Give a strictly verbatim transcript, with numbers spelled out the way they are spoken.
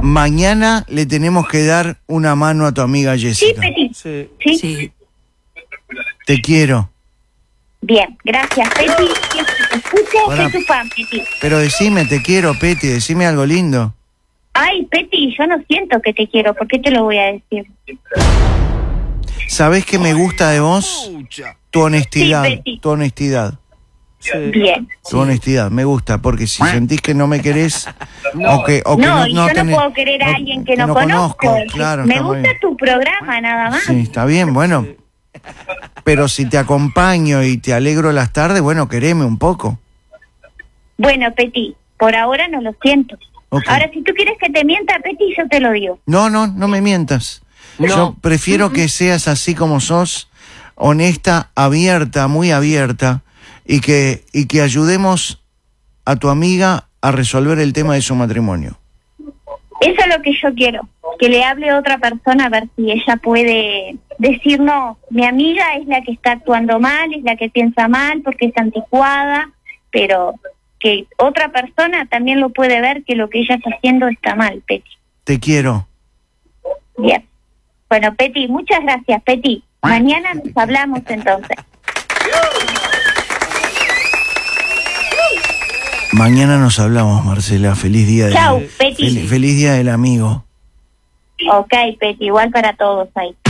Mañana le tenemos que dar una mano a tu amiga Jessica. Sí, Peti. Sí. ¿Sí? Sí. Te quiero. Bien, gracias, Peti. Siempre te escucho, Ahora- soy tu fan, Peti. Pero decime, te quiero, Peti, decime algo lindo. Ay, Peti, yo no siento que te quiero. ¿Por qué te lo voy a decir? ¿Sabés qué me gusta de vos? Tu honestidad, Sí, Peti. tu honestidad, Sí. Bien. tu honestidad, me gusta, porque si sentís que no me querés, o que, o que No, no, y yo tenés- no puedo querer a no- alguien que no, conozco, conozco. claro, Me está muy gusta bien. tu programa, nada más. Sí, está bien, bueno, pero si te acompaño y te alegro las tardes, bueno, quereme un poco. Bueno, Peti, por ahora no lo siento. Ok. Ahora, si tú quieres que te mienta, Peti, yo te lo digo. No, no, no me mientas. No. Yo prefiero que seas así como sos, honesta, abierta, muy abierta, y que, y que ayudemos a tu amiga a resolver el tema de su matrimonio. Eso es lo que yo quiero, que le hable a otra persona a ver si ella puede decir, no, mi amiga es la que está actuando mal, es la que piensa mal porque es anticuada, pero que otra persona también lo puede ver que lo que ella está haciendo está mal, Peti. Te quiero. Bien. Bueno, Peti, muchas gracias, Peti. Mañana nos hablamos entonces. Mañana nos hablamos, Marcela. Feliz día del, Chau, Peti. fel- feliz día del amigo. Ok, Peti, igual para todos ahí.